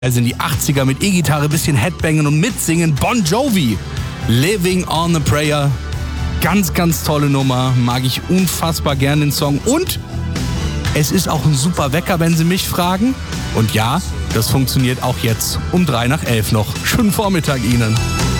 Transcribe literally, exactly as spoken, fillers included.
Also in die achtziger mit E-Gitarre, bisschen Headbangen und mitsingen. Bon Jovi, Living on a Prayer. Ganz, ganz tolle Nummer. Mag ich unfassbar gern den Song. Und es ist auch ein super Wecker, wenn Sie mich fragen. Und ja, das funktioniert auch jetzt um drei nach elf noch. Schönen Vormittag Ihnen.